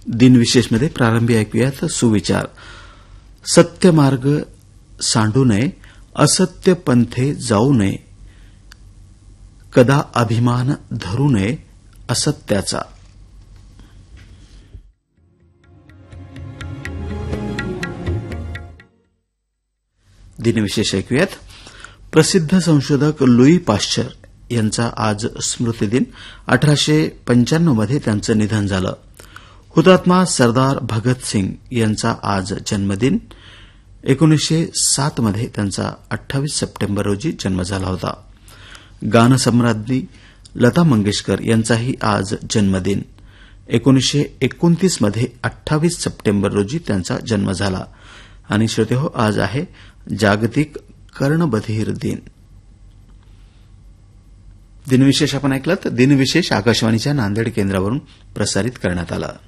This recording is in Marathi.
दिनविशेषमध्ये प्रारंभी ऐकूयात सुविचार. सत्य मार्ग सांडू नये, असत्य पंथे जाऊ नये, कदा अभिमान धरू नये असत्याचा. दिनविशेष ऐकूयात. प्रसिद्ध संशोधक लुई पाश्चर यांचा आज स्मृतिदिन. 1895 मध्ये त्यांचं निधन झालं. हुतात्मा सरदार भगतसिंग यांचा आज जन्मदिन. 1907 मध्ये त्यांचा 28 सप्टेंबर रोजी जन्म झाला होता. गानसम्राज्ञी लता मंगेशकर यांचाही आज जन्मदिन. 1929 मध्ये 28 सप्टेंबर रोजी त्यांचा जन्म झाला. आणि श्रोतेहो, आज आहे जागतिक कर्णबधिर दिन. दिनविशेष आपण ऐकलं. दिनविशेष आकाशवाणीच्या नांदेड केंद्रावरून प्रसारित करण्यात आला.